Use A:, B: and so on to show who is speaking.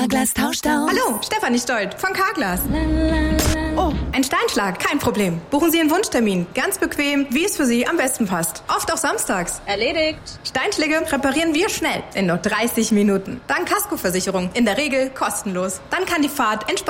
A: Carglass tauscht aus.
B: Hallo, Stefanie Stolt von Carglass. Oh, ein Steinschlag, kein Problem. Buchen Sie einen Wunschtermin. Ganz bequem, wie es für Sie am besten passt. Oft auch samstags.
C: Erledigt.
B: Steinschläge reparieren wir schnell, in nur 30 Minuten. Dank Kaskoversicherung, in der Regel kostenlos. Dann kann die Fahrt entspannt